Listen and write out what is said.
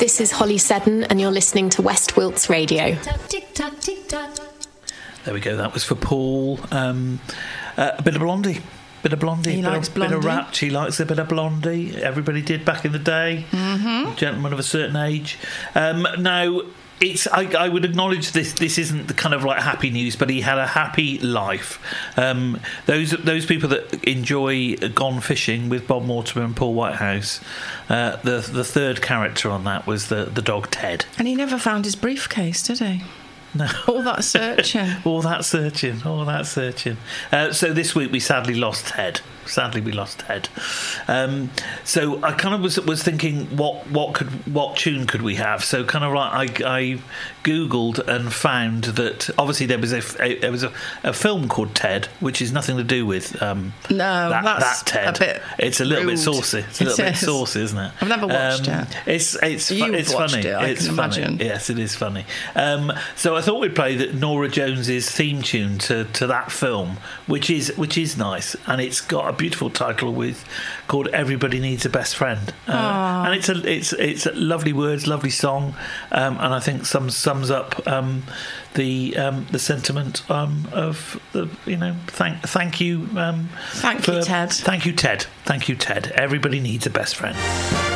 This is Holly Seddon, and you're listening to West Wilts Radio. There we go. That was for Paul. A bit of Blondie. He likes Blondie. Bit of rap. She likes a bit of Blondie. Everybody did back in the day. Mm-hmm. Gentlemen of a certain age. Now, I would acknowledge this isn't the kind of like happy news, but he had a happy life. Those people that enjoy Gone Fishing with Bob Mortimer and Paul Whitehouse, the third character on that was the dog Ted. And he never found his briefcase, did he? No. All that searching. All that searching. So this week we sadly lost Ted. So I kind of was thinking, what tune could we have? So kind of like I googled and found that obviously there was a film called Ted, which is nothing to do with that Ted. It's a little bit saucy. It's a little bit saucy, isn't it? I've never watched it. It's funny. It's funny. Imagine. Yes, it is funny. So I thought we'd play Norah Jones's theme tune to that film, which is nice, and it's got a beautiful title called "Everybody Needs a Best Friend," and it's lovely words, lovely song, and I think sums up the sentiment of the thank you Ted. Thank you, Ted. Everybody needs a best friend.